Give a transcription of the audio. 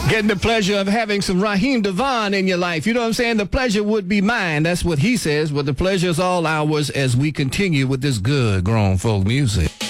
Getting the pleasure of having some Raheem DeVaughn in your life. You know what I'm saying? The pleasure would be mine. That's what he says, but the pleasure is all ours as we continue with this good grown folk music.